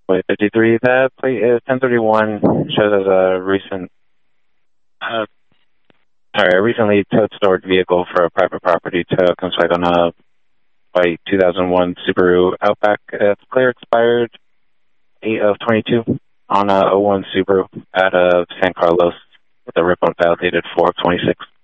Plate 53. That plate is 1031. Shows as a recently towed stored vehicle for a private property tow. Comes right on a white 2001 Subaru Outback. It's clear expired 8 of 22 on a 01 Subaru at San Carlos with a rip on file dated 4 of 26.